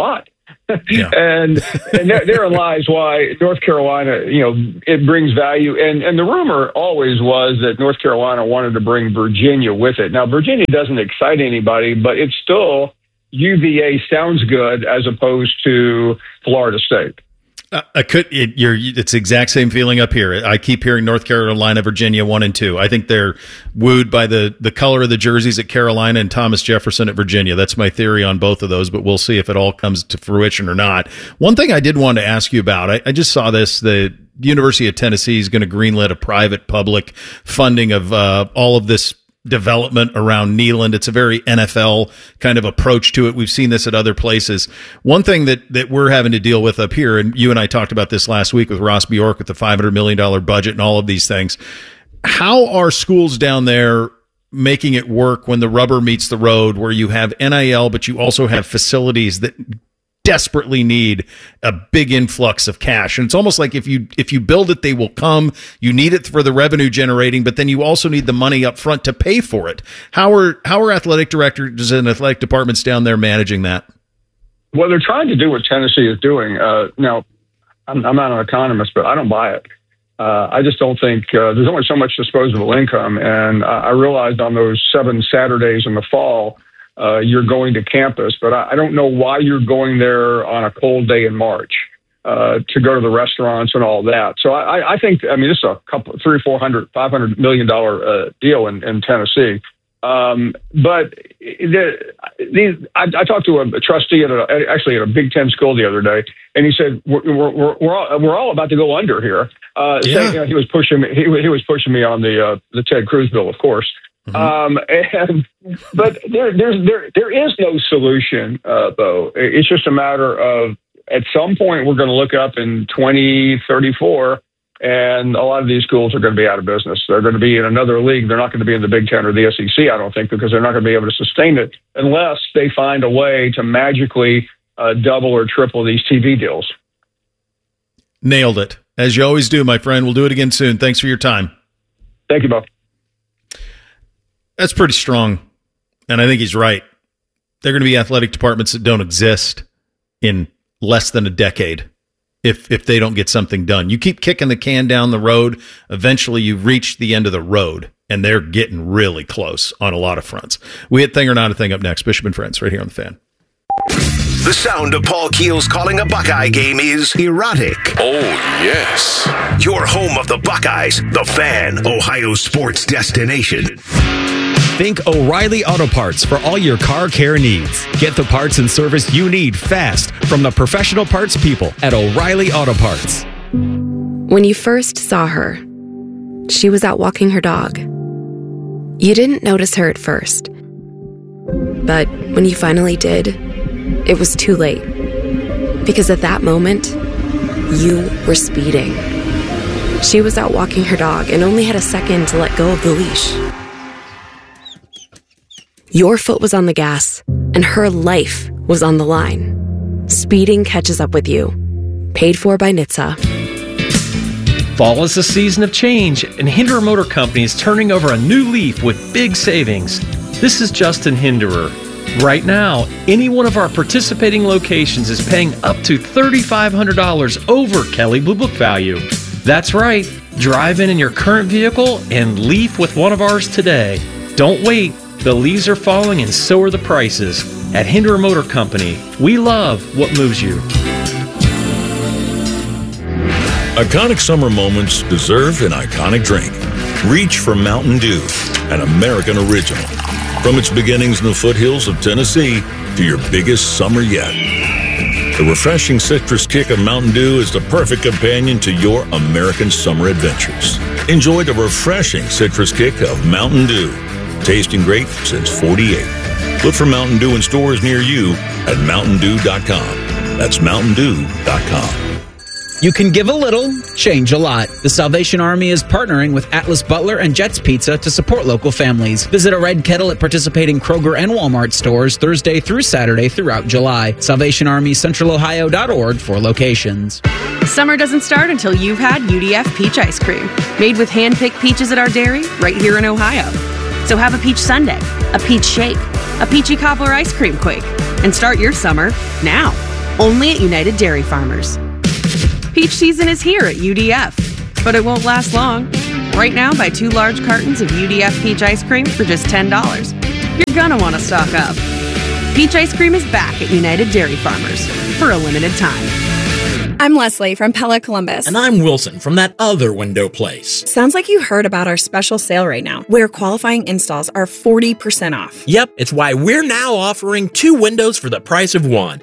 Yeah. and and there, therein lies why North Carolina, you know, it brings value. And, and the rumor always was that North Carolina wanted to bring Virginia with it. Now, Virginia doesn't excite anybody, but it's still U V A sounds good as opposed to Florida State. Uh, I could. It, you're. It's the exact same feeling up here. I keep hearing North Carolina, Virginia, one and two. I think they're wooed by the the color of the jerseys at Carolina and Thomas Jefferson at Virginia. That's my theory on both of those. But we'll see if it all comes to fruition or not. One thing I did want to ask you about. I, I just saw this. The University of Tennessee is going to greenlit a private-public funding of uh, all of this development around Neyland. It's a very N F L kind of approach to it. We've seen this at other places. One thing that, that we're having to deal with up here, and you and I talked about this last week with Ross Bjork with the five hundred million dollars budget and all of these things. How are schools down there making it work when the rubber meets the road, where you have N I L, but you also have facilities that desperately need a big influx of cash? And it's almost like if you if you build it, they will come. You need it for the revenue generating, but then you also need the money up front to pay for it. How are how are athletic directors and athletic departments down there managing that? Well, they're trying to do what Tennessee is doing. Uh, now, I'm, I'm not an economist, but I don't buy it. Uh, I just don't think uh, there's only so much disposable income. And uh, I realized on those seven Saturdays in the fall, Uh, you're going to campus, but I, I don't know why you're going there on a cold day in March uh, to go to the restaurants and all that. So I, I think, I mean, this is a couple, three, four hundred, five hundred million dollar uh, deal in, in Tennessee. Um, but the, these, I, I talked to a, a trustee at a, actually at a Big Ten school the other day, and he said we're we're we're, we're, all, we're all about to go under here. Uh, yeah. saying, you know, he was pushing me. He, he was pushing me on the uh, the Ted Cruz bill, of course. Mm-hmm. Um, and, but there, there's, there, there is no solution, uh, though. It's just a matter of, at some point, we're going to look up in twenty thirty-four, and a lot of these schools are going to be out of business. They're going to be in another league. They're not going to be in the Big Ten or the S E C, I don't think, because they're not going to be able to sustain it unless they find a way to magically uh, double or triple these T V deals. Nailed it. As you always do, my friend. We'll do it again soon. Thanks for your time. Thank you, Bob. That's pretty strong, and I think he's right. There are going to be athletic departments that don't exist in less than a decade if if they don't get something done. You keep kicking the can down the road, eventually you reach the end of the road, and they're getting really close on a lot of fronts. We hit Thing or Not a Thing up next. Bishop and Friends, right here on The Fan. The sound of Paul Keels calling a Buckeye game is erotic. Oh, yes. Your home of the Buckeyes, The Fan, Ohio's sports destination. Think O'Reilly Auto Parts for all your car care needs. Get the parts and service you need fast from the professional parts people at O'Reilly Auto Parts. When you first saw her, she was out walking her dog. You didn't notice her at first. But when you finally did, it was too late. Because at that moment, you were speeding. She was out walking her dog and only had a second to let go of the leash. Your foot was on the gas, and her life was on the line. Speeding catches up with you. Paid for by N H T S A. Fall is a season of change, and Hinderer Motor Company is turning over a new leaf with big savings. This is Justin Hinderer. Right now, any one of our participating locations is paying up to three thousand five hundred dollars over Kelley Blue Book value. That's right. Drive in in your current vehicle and leaf with one of ours today. Don't wait. The leaves are falling and so are the prices. At Hinderer Motor Company, we love what moves you. Iconic summer moments deserve an iconic drink. Reach for Mountain Dew, an American original. From its beginnings in the foothills of Tennessee to your biggest summer yet. The refreshing citrus kick of Mountain Dew is the perfect companion to your American summer adventures. Enjoy the refreshing citrus kick of Mountain Dew. Tasting great since forty-eight. Look for Mountain Dew in stores near you at mountain dew dot com. That's mountain dew dot com. You can give a little, change a lot. The Salvation Army is partnering with Atlas Butler and Jets Pizza to support local families. Visit a red kettle at participating Kroger and Walmart stores Thursday through Saturday throughout July. Salvation Army Central Ohio dot org for locations. Summer doesn't start until you've had U D F peach ice cream. Made with hand-picked peaches at our dairy right here in Ohio. So have a peach sundae, a peach shake, a peachy cobbler ice cream quake, and start your summer now. only at United Dairy Farmers. Peach season is here at U D F, but it won't last long. Right now, buy two large cartons of U D F peach ice cream for just ten dollars. You're gonna want to stock up. Peach ice cream is back at United Dairy Farmers for a limited time. I'm Leslie from Pella Columbus. And I'm Wilson from that other window place. Sounds like you heard about our special sale right now, where qualifying installs are forty percent off. Yep, it's why we're now offering two windows for the price of one.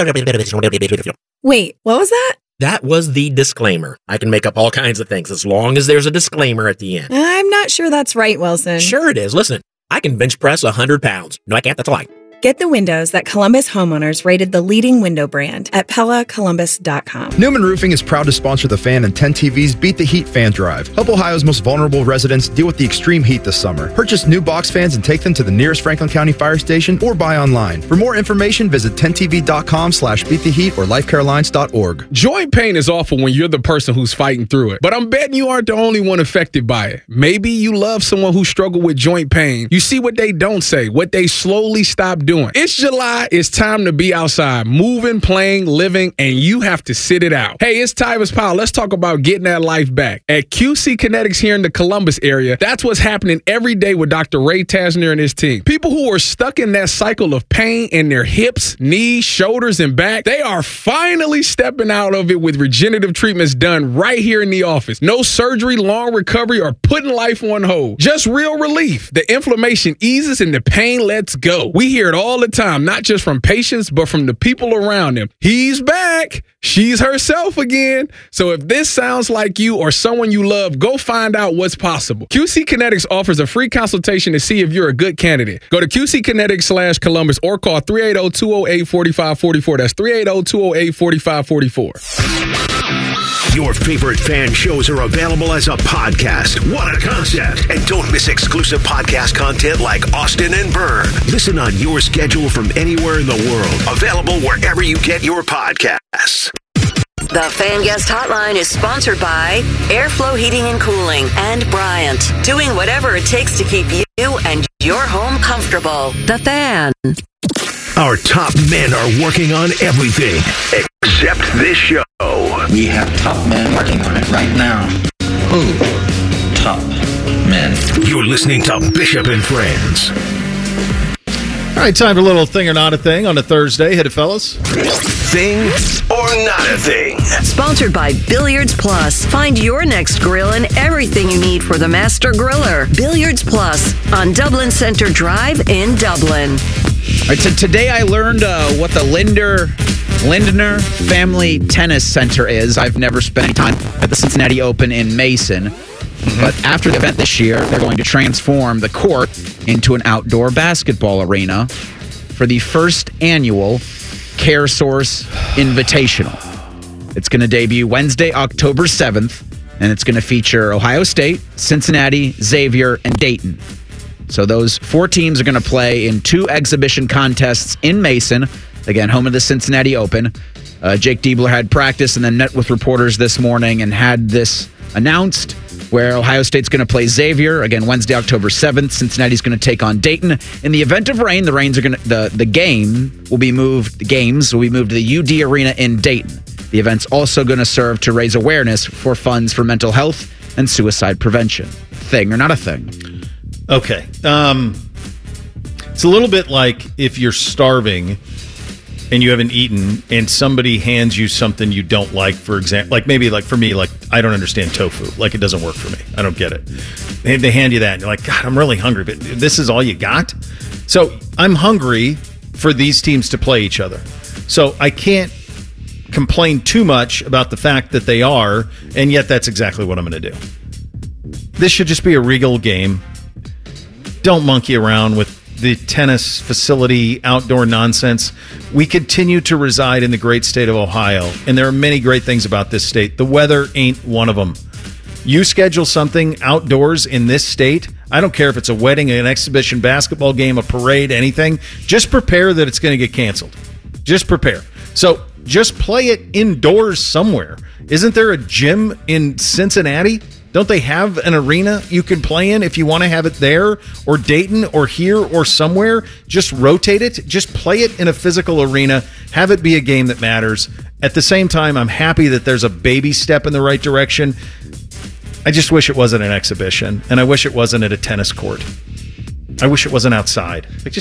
Wait, what was that? That was the disclaimer. I can make up all kinds of things as long as there's a disclaimer at the end. I'm not sure that's right, Wilson. Sure it is. Listen, I can bench press one hundred pounds. No, I can't. That's a lie. Get the windows that Columbus homeowners rated the leading window brand at Pella Columbus dot com. Newman Roofing is proud to sponsor the Fan and ten T V's Beat the Heat Fan Drive. Help Ohio's most vulnerable residents deal with the extreme heat this summer. Purchase new box fans and take them to the nearest Franklin County Fire Station or buy online. For more information, visit ten T V dot com slash beat the heat or life care alliance dot org. Joint pain is awful when you're the person who's fighting through it, but I'm betting you aren't the only one affected by it. Maybe you love someone who struggled with joint pain. You see what they don't say, what they slowly stop doing. It's July. It's time to be outside, moving, playing, living, and you have to sit it out. Hey, it's Tyvis Powell. Let's talk about getting that life back. At Q C Kinetics here in the Columbus area, that's what's happening every day with Doctor Ray Tasner and his team. People who are stuck in that cycle of pain in their hips, knees, shoulders, and back, they are finally stepping out of it with regenerative treatments done right here in the office. No surgery, long recovery, or putting life on hold. Just real relief. The inflammation eases and the pain lets go. We hear it all the time, not just from patients, but from the people around him. He's back. She's herself again. So if this sounds like you or someone you love, go find out what's possible. Q C Kinetics offers a free consultation to see if you're a good candidate. Go to Q C Kinetics slash Columbus or call three eight zero, two zero eight, four five four four. That's three eight zero, two zero eight, four five four four. Your favorite fan shows are available as a podcast. What a concept. And don't miss exclusive podcast content like Austin and Byrne. Listen on your schedule from anywhere in the world. Available wherever you get your podcasts. The Fan Guest Hotline is sponsored by Airflow Heating and Cooling and Bryant, doing whatever it takes to keep you and your home comfortable. The Fan. Our top men are working on everything except this show. We have top men working on it right now. Who? Top men. You're listening to Bishop and Friends. All right, time for a little thing or not a thing on a Thursday. Hit it, fellas. Thing or not a thing. Sponsored by Billiards Plus. Find your next grill and everything you need for the master griller. Billiards Plus on Dublin Center Drive in Dublin. All right, so today I learned uh, what the Linder Lindner Family Tennis Center is. I've never spent any time at the Cincinnati Open in Mason. Mm-hmm. But after the event this year, they're going to transform the court into an outdoor basketball arena for the first annual CareSource Invitational. It's going to debut Wednesday, October seventh, and it's going to feature Ohio State, Cincinnati, Xavier, and Dayton. So those four teams are going to play in two exhibition contests in Mason. Again, home of the Cincinnati Open. Uh, Jake Diebler had practice and then met with reporters this morning and had this announced, where Ohio State's going to play Xavier again Wednesday, October seventh. Cincinnati's going to take on Dayton. In the event of rain, the rains are going to the the game will be moved. The games will be moved to the U D Arena in Dayton. The event's also going to serve to raise awareness for funds for mental health and suicide prevention. Thing or not a thing? Okay, um, it's a little bit like if you're starving and you haven't eaten and somebody hands you something you don't like, for example, like maybe like for me, like I don't understand tofu. Like it doesn't work for me. I don't get it. They, they hand you that and you're like, God, I'm really hungry, but this is all you got? So I'm hungry for these teams to play each other. So I can't complain too much about the fact that they are, and yet that's exactly what I'm going to do. This should just be a regal game. Don't monkey around with the tennis facility, outdoor nonsense. We continue to reside in the great state of Ohio, and there are many great things about this state. The weather ain't one of them. You schedule something outdoors in this state, I don't care if it's a wedding, an exhibition basketball game, a parade, anything, just prepare that it's going to get canceled. Just prepare. So just play it indoors somewhere. Isn't there a gym in Cincinnati? Don't they have an arena you can play in if you want to have it there or Dayton or here or somewhere? Just rotate it. Just play it in a physical arena. Have it be a game that matters. At the same time, I'm happy that there's a baby step in the right direction. I just wish it wasn't an exhibition, and I wish it wasn't at a tennis court. I wish it wasn't outside. Like, just